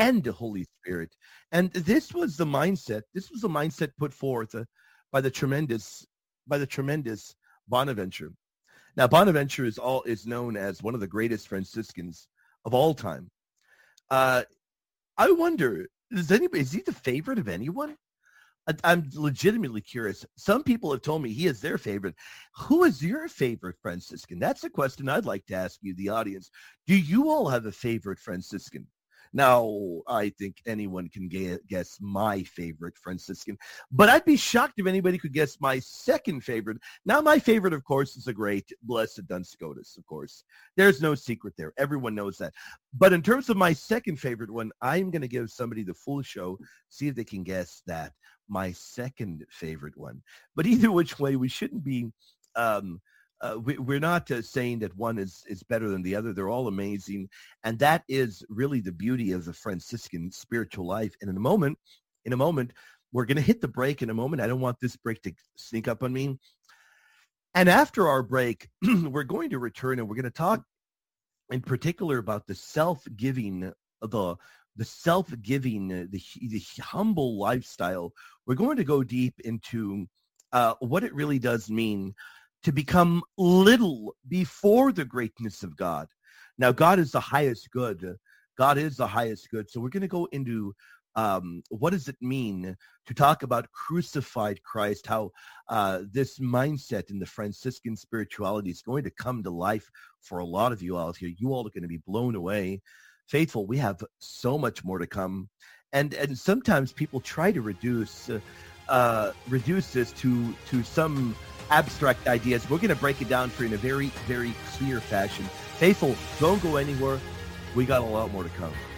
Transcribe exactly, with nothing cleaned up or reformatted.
and the Holy Spirit. And this was the mindset. This was the mindset put forth uh, by the tremendous, by the tremendous Bonaventure. Now, Bonaventure is all is known as one of the greatest Franciscans of all time. Uh, I wonder, is anybody is he the favorite of anyone? I, I'm legitimately curious. Some people have told me he is their favorite. Who is your favorite Franciscan? That's a question I'd like to ask you, the audience. Do you all have a favorite Franciscan? Now, I think anyone can guess my favorite Franciscan, but I'd be shocked if anybody could guess my second favorite. Now, my favorite, of course, is the great Blessed Duns Scotus, of course. There's no secret there. Everyone knows that. But in terms of my second favorite one, I'm going to give somebody the full show, see if they can guess that, my second favorite one. But either which way, we shouldn't be... Um, Uh, we, we're not uh, saying that one is, is better than the other. They're all amazing. And that is really the beauty of the Franciscan spiritual life. And in a moment, in a moment, we're going to hit the break in a moment. I don't want this break to sneak up on me. And after our break, we're going to return and we're going to talk in particular about the self-giving, the the self-giving, the, the humble lifestyle. We're going to go deep into uh, what it really does mean to become little before the greatness of God. Now, God is the highest good. God is the highest good. So we're going to go into um, what does it mean to talk about crucified Christ, how uh, this mindset in the Franciscan spirituality is going to come to life for a lot of you out here. You all are going to be blown away. Faithful, we have so much more to come. And and sometimes people try to reduce uh, uh, reduce this to to some abstract ideas. We're going to break it down for you in a very, very clear fashion. Faithful, don't go anywhere. We got a lot more to come.